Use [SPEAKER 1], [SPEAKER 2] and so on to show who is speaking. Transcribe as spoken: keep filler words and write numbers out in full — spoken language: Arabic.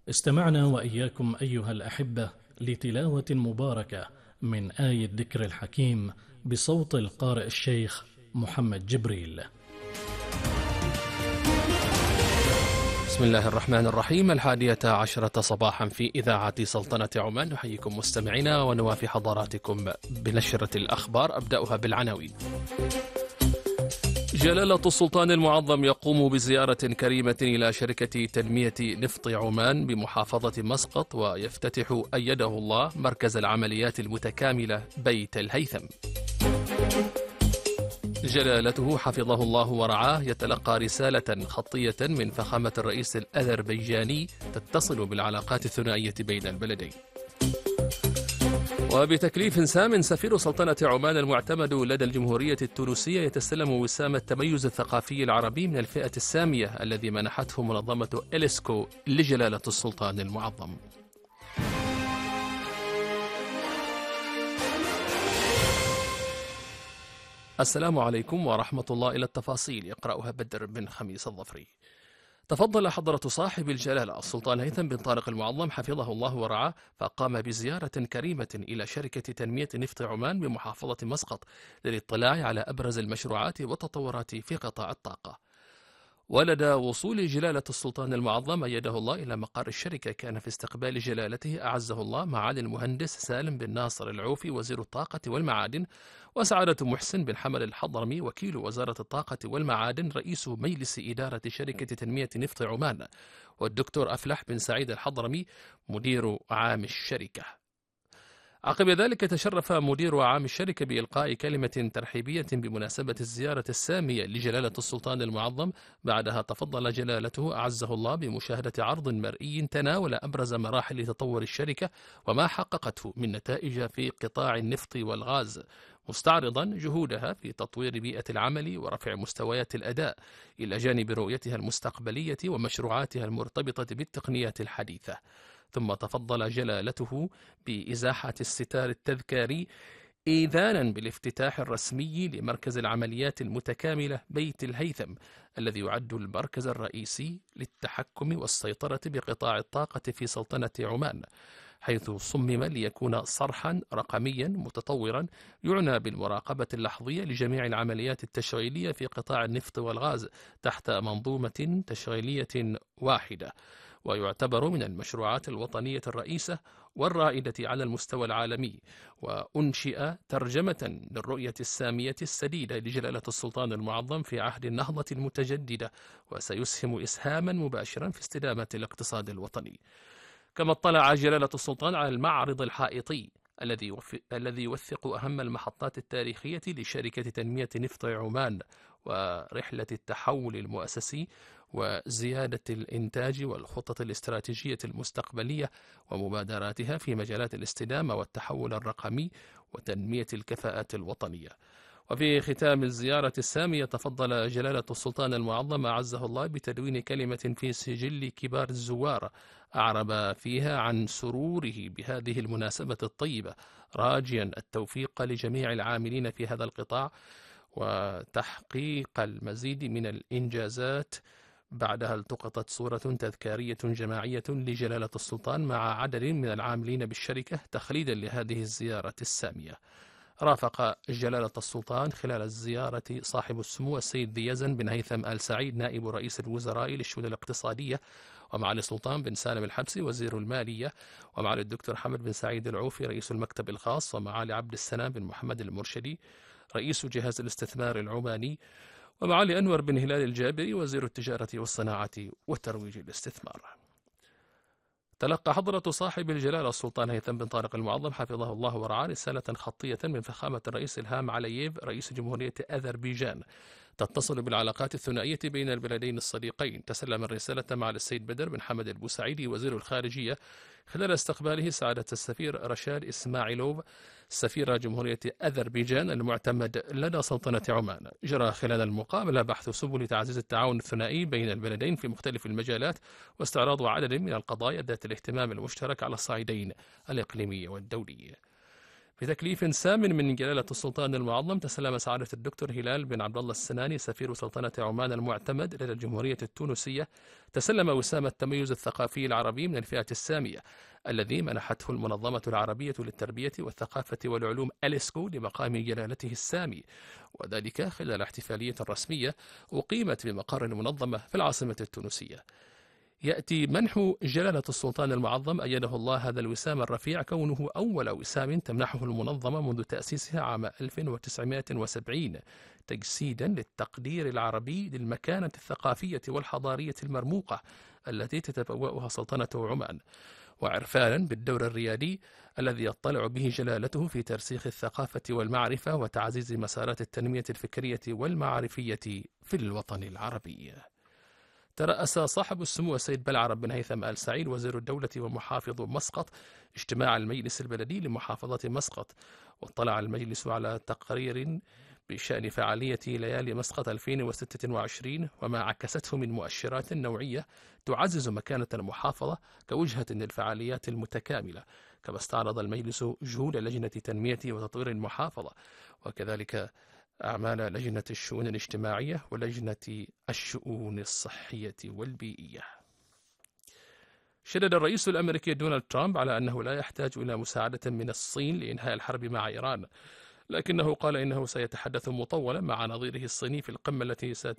[SPEAKER 1] استمعنا وإياكم أيها الأحبة لتلاوة مباركة من آية الذكر الحكيم بصوت القارئ الشيخ محمد جبريل.
[SPEAKER 2] بسم الله الرحمن الرحيم. الحادية عشرة صباحا في إذاعة سلطنة عمان، نحييكم مستمعينا ونوافي حضراتكم بنشرة الأخبار. أبدأها بالعناوين. جلالة السلطان المعظم يقوم بزيارة كريمة إلى شركة تنمية نفط عمان بمحافظة مسقط، ويفتتح أيده الله مركز العمليات المتكاملة بيت الهيثم. جلالته حفظه الله ورعاه يتلقى رسالة خطية من فخامة الرئيس الأذربيجاني تتصل بالعلاقات الثنائية بين البلدين. وبتكليف سام سفير سلطنة عمان المعتمد لدى الجمهورية التونسية يتسلم وسام التميز الثقافي العربي من الفئة السامية الذي منحته منظمة إليسكو لجلالة السلطان المعظم. السلام عليكم ورحمة الله. إلى التفاصيل يقرأها بدر بن خميس الظفري. تفضل حضرة صاحب الجلالة السلطان هيثم بن طارق المعظم حفظه الله ورعاه، فقام بزيارة كريمة إلى شركة تنمية نفط عمان بمحافظة مسقط للاطلاع على أبرز المشروعات والتطورات في قطاع الطاقة. ولدى وصول جلالة السلطان المعظم أيده الله إلى مقر الشركة، كان في استقبال جلالته أعزه الله معالي المهندس سالم بن ناصر العوفي وزير الطاقة والمعادن، وسعادة محسن بن حمد الحضرمي وكيل وزارة الطاقة والمعادن رئيس مجلس إدارة شركة تنمية نفط عمان، والدكتور أفلح بن سعيد الحضرمي مدير عام الشركة. عقب ذلك تشرف مدير عام الشركة بإلقاء كلمة ترحيبية بمناسبة الزيارة السامية لجلالة السلطان المعظم. بعدها تفضل جلالته أعزه الله بمشاهدة عرض مرئي تناول أبرز مراحل تطور الشركة وما حققته من نتائج في قطاع النفط والغاز، مستعرضا جهودها في تطوير بيئة العمل ورفع مستويات الأداء، إلى جانب رؤيتها المستقبلية ومشروعاتها المرتبطة بالتقنيات الحديثة. ثم تفضل جلالته بإزاحة الستار التذكاري إذانا بالافتتاح الرسمي لمركز العمليات المتكاملة بيت الهيثم، الذي يعد المركز الرئيسي للتحكم والسيطرة بقطاع الطاقة في سلطنة عمان، حيث صمم ليكون صرحا رقميا متطورا يعنى بالمراقبة اللحظية لجميع العمليات التشغيلية في قطاع النفط والغاز تحت منظومة تشغيلية واحدة، ويعتبر من المشروعات الوطنية الرئيسة والرائدة على المستوى العالمي. وأنشئ ترجمة للرؤية السامية السديدة لجلالة السلطان المعظم في عهد النهضة المتجددة، وسيسهم إسهاما مباشرا في استدامة الاقتصاد الوطني. كما اطلع جلالة السلطان على المعرض الحائطي الذي الذي يوثق أهم المحطات التاريخية لشركة تنمية نفط عمان ورحلة التحول المؤسسي وزيادة الإنتاج والخطط الاستراتيجية المستقبلية ومبادراتها في مجالات الاستدامة والتحول الرقمي وتنمية الكفاءات الوطنية. وفي ختام الزيارة السامية تفضل جلالة السلطان المعظم أعزه الله بتدوين كلمة في سجل كبار الزوار أعرب فيها عن سروره بهذه المناسبة الطيبة، راجيا التوفيق لجميع العاملين في هذا القطاع وتحقيق المزيد من الإنجازات. بعدها التقطت صورة تذكارية جماعية لجلالة السلطان مع عدد من العاملين بالشركة تخليدا لهذه الزيارة السامية. رافق جلالة السلطان خلال الزيارة صاحب السمو السيد ذي يزن بن هيثم آل سعيد نائب رئيس الوزراء للشؤون الاقتصادية، ومعالي السلطان بن سالم الحبسي وزير المالية، ومعالي الدكتور حمد بن سعيد العوفي رئيس المكتب الخاص، ومعالي عبد السلام بن محمد المرشدي رئيس جهاز الاستثمار العماني، ومعالي أنور بن هلال الجابري وزير التجارة والصناعة وترويج الاستثمار. تلقى حضرة صاحب الجلالة السلطان هيثم بن طارق المعظم حفظه الله ورعاه رسالة خطية من فخامة الرئيس إلهام علييف رئيس جمهورية أذربيجان تتصل بالعلاقات الثنائية بين البلدين الصديقين. تسلم الرسالة مع السيد بدر بن حمد البوسعيدي وزير الخارجية خلال استقباله سعادة السفير رشاد إسماعيلوف سفير جمهورية أذربيجان المعتمد لدى سلطنة عمان. جرى خلال المقابلة بحث سبل تعزيز التعاون الثنائي بين البلدين في مختلف المجالات واستعراض عدد من القضايا ذات الاهتمام المشترك على الصعيدين الإقليمي والدولي. في تكليف سامٍ من جلالة السلطان المعظم، تسلم سعادة الدكتور هلال بن عبد الله السناني سفير سلطنة عمان المعتمد لدى الجمهورية التونسية تسلم وسام التميز الثقافي العربي من الفئة السامية الذي منحته المنظمة العربية للتربية والثقافة والعلوم أليسكو لمقام جلالته السامي، وذلك خلال احتفالية رسمية أقيمت بمقر المنظمة في العاصمة التونسية. يأتي منح جلالة السلطان المعظم أيده الله هذا الوسام الرفيع كونه أول وسام تمنحه المنظمة منذ تأسيسها عام ألف وتسعمائة وسبعين، تجسيدا للتقدير العربي للمكانة الثقافية والحضارية المرموقة التي تتبوأها سلطنة عمان، وعرفانا بالدور الريادي الذي يطلع به جلالته في ترسيخ الثقافة والمعرفة وتعزيز مسارات التنمية الفكرية والمعرفية في الوطن العربي. ترأس صاحب السمو السيد بلعرب بن هيثم آل سعيد وزير الدولة ومحافظ مسقط اجتماع المجلس البلدي لمحافظة مسقط، واطلع المجلس على تقرير بشأن فعالية ليالي مسقط ألفين وستة وعشرين وما عكسته من مؤشرات نوعية تعزز مكانة المحافظة كوجهة للفعاليات المتكاملة، كما استعرض المجلس جهود لجنة تنمية وتطوير المحافظة، وكذلك أعمال لجنة الشؤون الاجتماعية ولجنة الشؤون الصحية والبيئية. شدد الرئيس الأمريكي دونالد ترامب على أنه لا يحتاج إلى مساعدة من الصين لإنهاء الحرب مع إيران، لكنه قال إنه سيتحدث مطولا مع نظيره الصيني في القمة التي